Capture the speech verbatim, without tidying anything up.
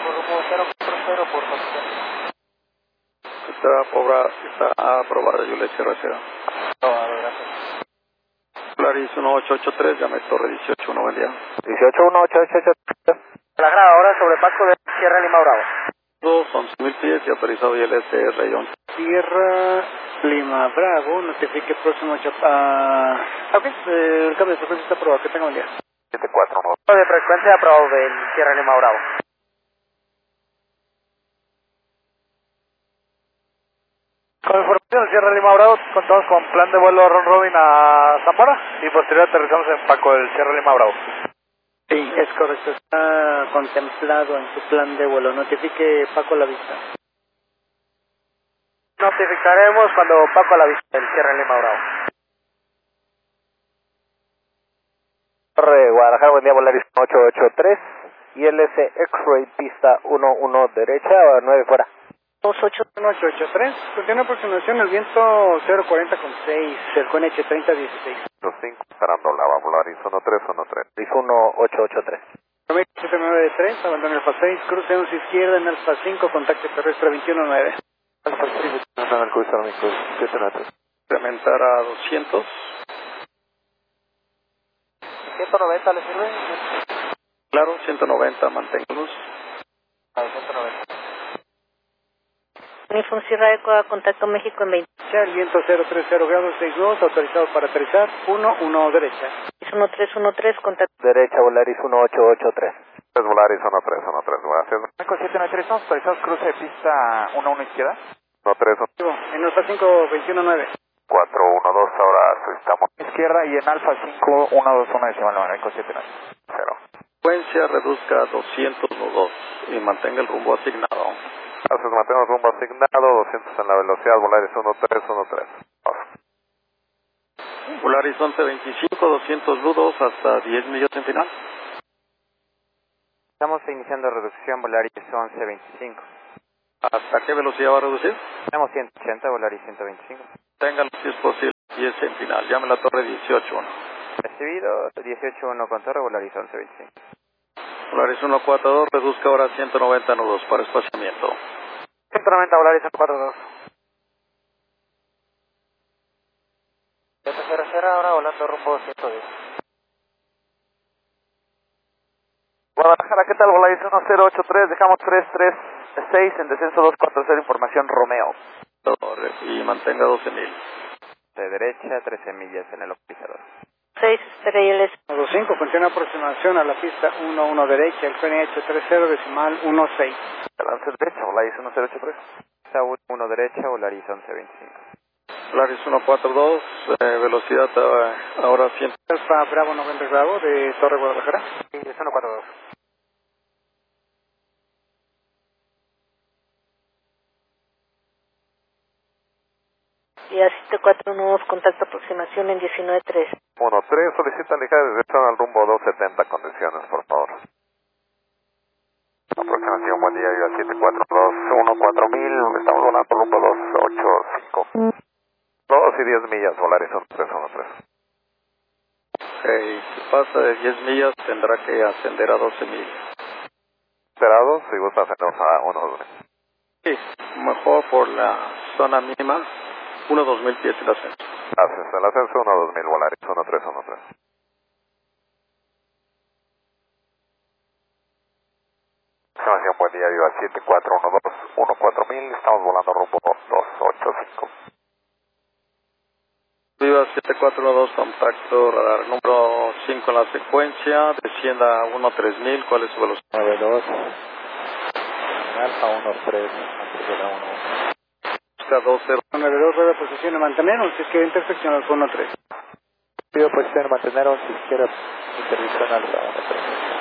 rumbo cero cuatro cero por posición. Está aprobada, está aprobada Juliet Sierra Sierra. Aprobado, gracias. Polaris uno ocho ocho tres, llame Torre dieciocho uno, buen día. dieciocho uno ocho ocho ocho. La grada ahora sobre Paco de Sierra Lima Bravo. Dos, once mil pies y autorizado I L S R once. Sierra Lima Bravo, notifique próximo chapa. Ah, ok, eh, el cambio de frecuencia está aprobado, que tenga un día. siete cuatro uno. De frecuencia aprobado del Sierra Lima Bravo. Con información del Sierra Lima Bravo, contamos con plan de vuelo Ron Robin a Zamora y posterior aterrizamos en Paco del Sierra Lima Bravo. Sí, es correcto, está contemplado en su plan de vuelo. Notifique Paco a la vista. Notificaremos cuando Paco a la vista del Sierra Lima Bravo. Torre Guadalajara, buen día, Volaris ocho ocho tres, I L S X-Ray, pista uno uno derecha o nueve fuera. dos ocho uno ocho ocho tres, continúa aproximación, el viento cero cuarenta con seis, el con H treinta dieciséis. dos cinco, esperando la Volaris uno tres uno tres. uno ocho ocho tres. siete nueve tres, abandona Alfa seis, crucemos izquierda en Alfa cinco, contacto terrestre veintiuno nueve. Alfa cinco, en el cruce térmico siete nueve tres. Incrementar a doscientos. ciento noventa le sirve. Claro, ciento noventa, manténgalos. A ciento noventa. Uniform Sierra Eco a contacto México en veinte. El viento cero treinta grados seis nudos, autorizado para aterrizar, uno uno derecha. uno tres uno tres, contacto. Derecha, Volaris uno ocho ocho tres. tres Volaris uno tres uno tres, gracias. Eco siete nueve tres, estamos autorizados, cruce de pista uno uno izquierda. uno tres uno. En Alfa cinco, veintiuno nueve. cuatro uno dos, ahora solicitamos Izquierda y en Alfa cinco uno dos uno decimal nueve, Eco siete nueve. cero. Frecuencia reduzca a doscientos nudos y mantenga el rumbo asignado. Gracias, mantenemos rumbo asignado, doscientos en la velocidad, Volaris uno tres uno tres. Polaris once veinticinco, doscientos nudos hasta diez millas en final. Estamos iniciando reducción, Volaris once veinticinco. ¿Hasta qué velocidad va a reducir? Tenemos ciento ochenta, Volaris ciento veinticinco. Téngalo si es posible, diez en final. Llame a la torre dieciocho uno. Recibido, dieciocho uno con torre, Volaris once veinticinco. Polaris uno cuatro dos, reduzca ahora a ciento noventa nudos para espaciamiento. ciento noventa, Volaris uno cuatro dos. Tercera ahora volando rumbo ciento diez. Guadalajara, ¿qué tal? Volaris uno cero ocho tres, dejamos tres tres seis en descenso dos cuatro cero, información Romeo. Torre, y mantenga doce mil. De derecha, trece millas en el localizador. seis, espera I L S. Número cinco, continúa aproximación a la pista uno uno derecha, el P N H treinta decimal uno seis. Balance derecha, Volaris uno cero ocho tres. Saúl uno derecha, Volaris once veinticinco. Polaris uno cuatro dos, eh, velocidad eh, ahora cien. Alfa Bravo noventa Bravo de Torre Guadalajara. Sí, es uno cuatro dos. Y a siete cuatro nudos, contacto aproximación en diecinueve tres. uno tres, solicita ligera dirección al rumbo doscientos setenta, condiciones, por favor. Aproximación, buen día, yo siete cuatro dos uno cuatro mil, estamos volando rumbo dos ocho cinco. dos y diez millas, Volaris uno tres uno tres. Okay, si pasa de diez millas tendrá que ascender a doce mil. Esperados, si gusta hacernos a uno dos mil. Sí, mejor por la zona mínima, uno dos mil pies el ascenso. Gracias, el ascenso uno dos mil, Volaris uno tres uno tres. Aproximación, buen día, yo siete cuatro uno dos uno cuatro mil, estamos volando rumbo dos ocho cinco. Viva siete cuatro uno dos, contacto radar número cinco en la secuencia, descienda a uno tres mil, ¿cuál es su velocidad? nueve dos. Alfa uno tres. Busca dos cero. nueve dos, rueda posición de mantener, si es que intersección al uno tres. Pido posición de mantener, si izquierda, intervención alfa uno tres.